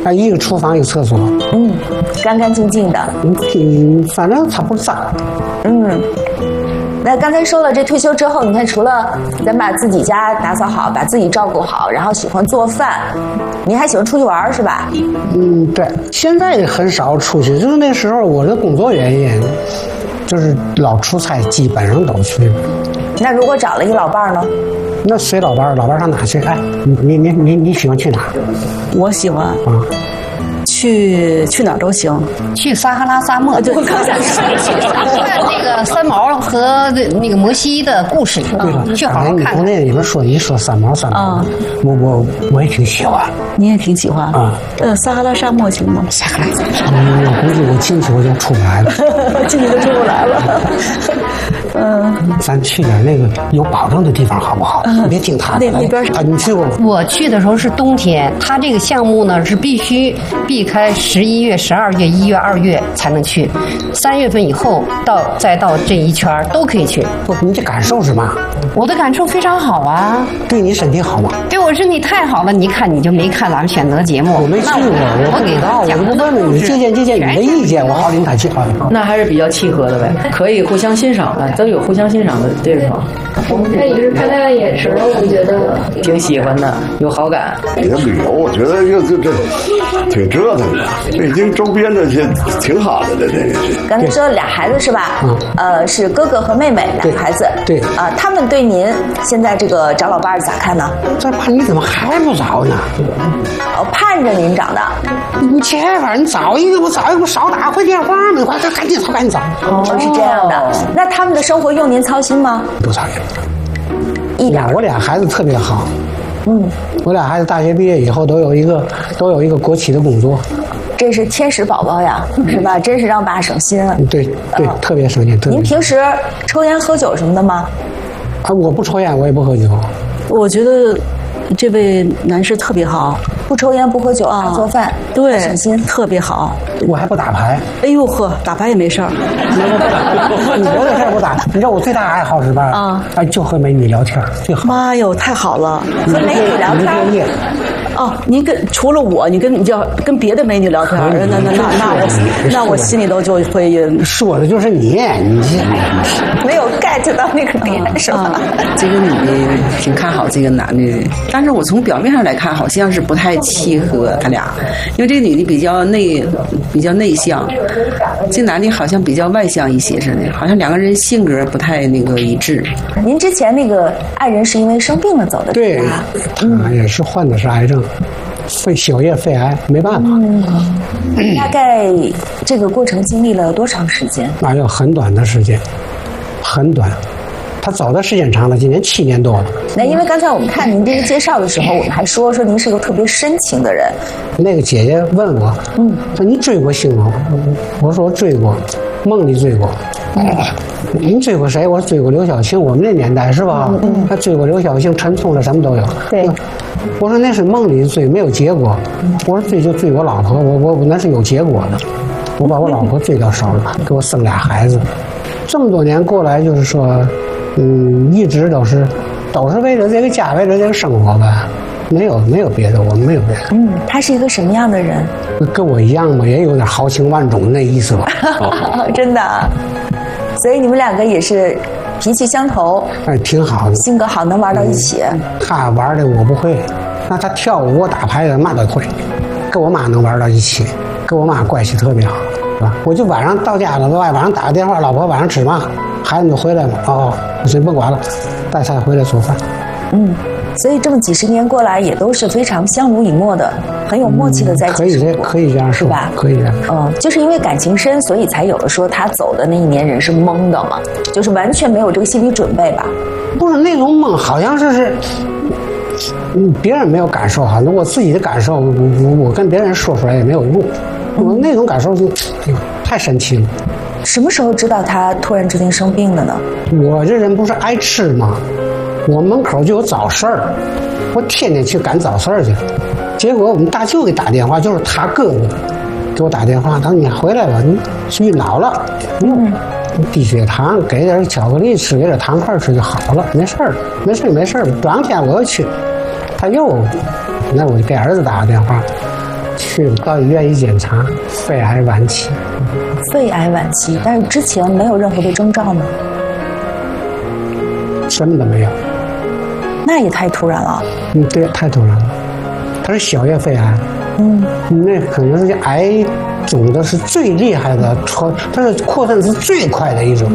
啊，一个厨房一个厕所， 干干净净的， 反正它不脏。 那刚才说了，这退休之后，你看除了咱把自己家打扫好，把自己照顾好，然后喜欢做饭，你还喜欢出去玩是吧？ 对，现在很少出去，就是那时候我的工作原因，就是老出差，基本上都去。 那如果找了一个老伴儿呢？ 那随老伴儿，老伴儿上哪去？哎，你喜欢去哪儿？ 我喜欢去哪儿都行， 去撒哈拉沙漠。 我刚想说看那个三毛和那个摩西的故事，去好好看看。 从那里面你说三毛，我也挺喜欢。 你也挺喜欢啊？ 撒哈拉沙漠行吗？ 撒哈拉沙漠， 我估计我进去我就出不来了， 进去就出不来了。 咱去点那个有保证的地方好不好？你别听他的。 那边啊，你去过吗？ 我去的时候是冬天，他这个项目呢是必须避开11月、12月、1月、2月才能去，3月份以后再到这一圈都可以去。 你这感受是嘛？ 我的感受非常好啊， 对你身体好吗？ 对我身体太好了。你看你就没看咱们选择节目， 我没去过，我给到，我不问问你借鉴你的意见，我好领他去。 那还是比较契合的呗，可以互相欣赏的，都有互相欣赏的地方。 我们看也是看他的眼神，我觉得挺喜欢的，有好感。 别旅游，我觉得这挺折腾的。北京周边这些挺好的，这个是。 刚才说俩孩子是吧？是哥哥和妹妹两个孩子。 对。 他们对您现在这个找老伴儿咋看呢？ 这怕你怎么还不找呢？ 盼着您找的。 你这玩意你找一个，我找一个少打回电话没关系，赶紧找。 是这样的。那他们的生活用您操心吗？ 不操心。 一点。 我俩孩子特别好。我俩孩子大学毕业以后都有一个国企的工作。 这是天使宝宝呀，是吧？真是让爸省心了。 对，特别省心。 您平时抽烟喝酒什么的吗？ 我不抽烟，我也不喝酒。 我觉得这位男士特别好， 不抽烟不喝酒啊，做饭对， 省心， 特别好。 我还不打牌。 哎呦呵，打牌也没事儿。 我的事儿不打。你知道我最大爱好是吧？就和美女聊天最好。 妈哟，太好了！ 和美女聊天。 您除了我，你就要跟别的美女聊天，那我心里头就会说的就是你没有 get 到那个点是吧？ 这个女的挺看好这个男的，但是我从表面上来看，好像是不太契合他俩，因为这个女的比较内向，这男的好像比较外向一些似的，好像两个人性格不太那个一致。 您之前那个爱人是因为生病了走的， 对，他也是患的是癌症。小叶肺癌，没办法。 大概这个过程经历了多长时间？ 那要很短的时间，很短。他走的时间长了，今年7年多了。 那因为刚才我们看您这个介绍的时候，我们还说您是个特别深情的人。 那个姐姐问我，说你追过星吗？我说我追过，梦里追过。你追过谁？我追过刘晓庆，我们那年代是吧？他追过刘晓庆、陈冲的什么都有。 对。 我说那是梦里追，没有结果。我说追就追我老婆，我那是有结果的。我把我老婆追到手了，给我生俩孩子。这么多年过来，就是说，一直都是为了这个家，为了这个生活吧。没有别的，我们没有别的。 他是一个什么样的人？ 跟我一样嘛，也有点豪情万种那意思吧。 真的。所以你们两个也是脾气相投， 挺好的， 性格好，能玩到一起。 他玩的我不会，那他跳舞我打牌的嘛都会，跟我妈能玩到一起，跟我妈关系特别好，是吧？我就晚上到家了，晚上打个电话，老婆晚上吃嘛，孩子们回来了，我先甭管了，带他回来做饭。 所以这么几十年过来，也都是非常相濡以沫的，很有默契的在一起生活。 可以这样说，是吧？可以这样说。 就是因为感情深，所以才有了说他走的那一年人是懵的嘛，就是完全没有这个心理准备吧？ 不是那种懵，好像是别人没有感受哈，我自己的感受，我跟别人说出来也没有用。我那种感受就太神奇了。 什么时候知道他突然之间生病了呢？ 我这人不是爱吃吗？我门口就有早市儿，我天天去赶早市儿去。结果我们大舅给打电话，就是他哥哥给我打电话，他说你回来吧，你晕倒了，低血糖，给点巧克力吃，给点糖块吃就好了，没事儿。转2天我又去，那我就给儿子打个电话， 去了，到医院一检查，肺癌晚期。 肺癌晚期，但是之前没有任何的征兆吗？ 什么都没有。 那也太突然了。 对，太突然了。它是小叶肺癌。那可能是癌肿的是最厉害的，它是扩散是最快的一种。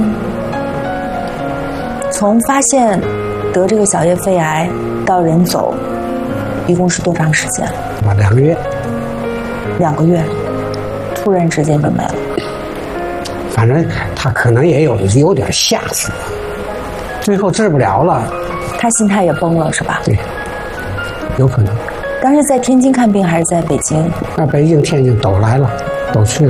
从发现得这个小叶肺癌到人走，一共是多长时间 2个月。 2个月，突然之间就没了。 反正他可能也有点吓死了，最后治不了了。 他心态也崩了，是吧？ 对，有可能。 当时在天津看病还是在北京？ 那北京、天津都来了，都去了。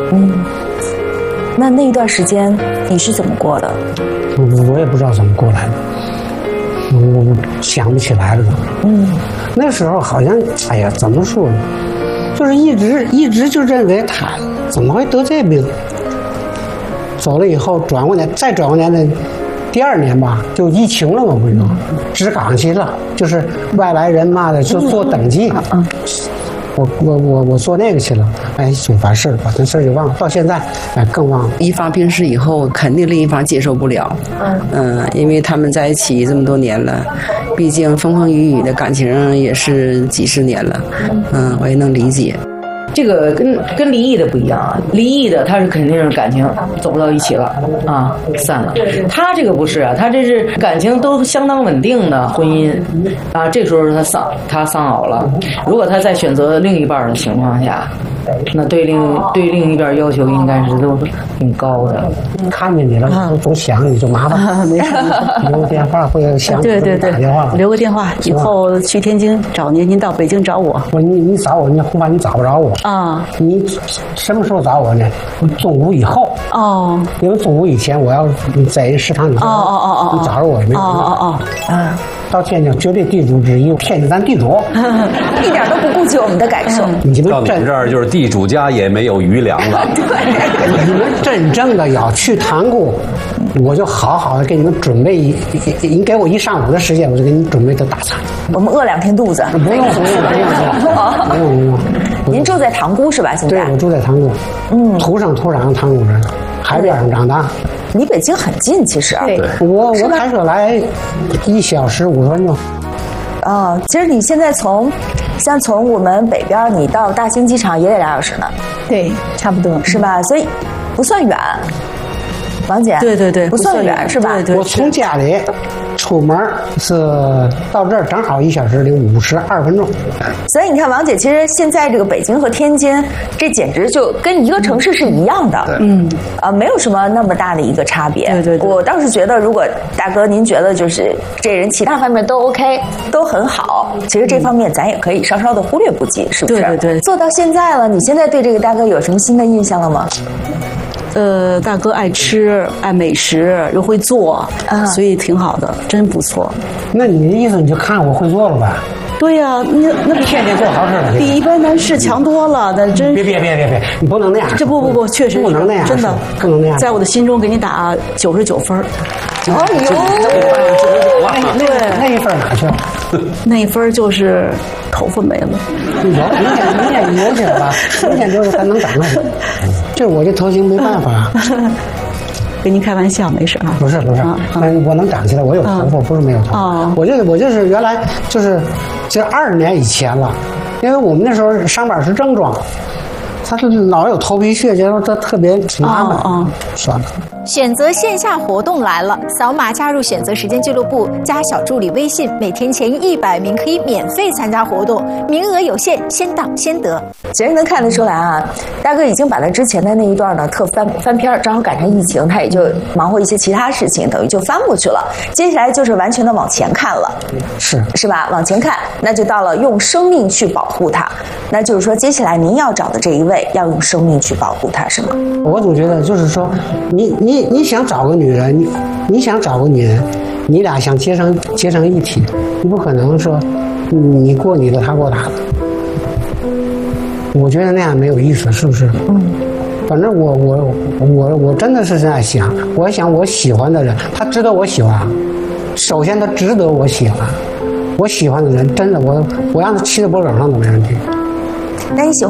那一段时间你是怎么过的？ 我也不知道怎么过来的，我想不起来了。那时候好像，哎呀，怎么说呢？就是一直就认为他怎么会得这病？走了以后再转过年的第2年吧，就疫情了嘛，不是说直岗去了，就是外来人嘛的就做登记。我做那个去了，就完事儿，把这事儿就忘了，到现在更忘了。 一方病逝以后，肯定另一方接受不了。因为他们在一起这么多年了，毕竟风风雨雨的感情也是几十年了。我也能理解。 这个跟离异的不一样啊，离异的他是肯定是感情走不到一起了啊，散了。他这个不是啊，他这是感情都相当稳定的婚姻啊，这时候他丧偶了。如果他在选择另一半的情况下，那对另一边要求应该是都挺高的。 看见你了，总想你就麻烦。 没事， 留个电话或者想对， 打电话， 留个电话，以后去天津找您，您到北京找我。 你找我，恐怕你找不着我。你什么时候找我呢？中午以后。因为中午以前我要在食堂里。你找着我也没有。到天津绝对地主之谊，天津咱地主， 一点都不顾及我们的感受。 到你们这儿就是地主家也没有余粮了。 对， 你们真正的要去塘沽，我就好好的给你们准备你给我1上午的时间，我就给你准备的大餐。 我们饿2天肚子。 不用。 您住在塘沽是吧？现在？ 对，我住在塘沽。土生土长的塘沽人，海边上长大。 离北京很近，其实。 对， 我开车来1小时50分钟。 其实你现在从我们北边，你到大兴机场也得2小时呢。 对，差不多是吧？所以不算远。王姐， 对， 不算远是吧？ 对， 我从家里出门是到这儿正好1小时零52分钟。 所以你看，王姐，其实现在这个北京和天津，这简直就跟一个城市是一样的。没有什么那么大的一个差别。 对。 我倒是觉得，如果大哥您觉得就是这人其他方面都 OK， 都很好，其实这方面咱也可以稍稍的忽略不计，是不是？ 对。 做到现在了，你现在对这个大哥有什么新的印象了吗？ 大哥爱吃，爱美食，又会做，所以挺好的，真不错。 那你的意思你就看我会做了吧？ 对呀，那天天做好事了， 比一般男士强多了，那真别，你不能那样。 这不，确实不能那样， 真的不能那样。 在我的心中给你打99分。 对， 那一分哪去了？ 那一分就是头发没了。 明天有去了吧？明天就是咱能长出来。这我这头型没办法。 跟您开玩笑，没事啊。 不是，我能长起来，我有头发，不是没有头发。我就是原来就是20年以前了，因为我们那时候上班是正装，他是老有头皮屑，觉得这特别麻烦。算了。 选择线下活动来了，扫码加入选择时间俱乐部，加小助理微信，每天前100名可以免费参加活动，名额有限，先到先得。 其实能看得出来啊，大哥已经把他之前的那一段呢特翻篇，正好赶上疫情，他也就忙活一些其他事情，等于就翻过去了。接下来就是完全的往前看了，是吧？往前看，那就到了用生命去保护他。那就是说，接下来您要找的这一位要用生命去保护他，是吗？ 我总觉得就是说，你想找个女人，你想找个女人，你俩想结成一体，你不可能说你过你的，他过他的。我觉得那样没有意思，是不是？反正我真的是这样想，我想我喜欢的人，他值得我喜欢。首先他值得我喜欢，我喜欢的人真的我让他骑在脖梗上都没问题。 那你喜欢